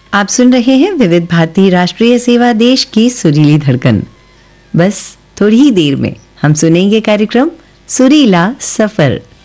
आप सुन रहे हैं विविध भारती राष्ट्रीय सेवा, देश की सुरीली धड़कन। बस थोड़ी ही देर में हम सुनेंगे कार्यक्रम सुरीला सफर।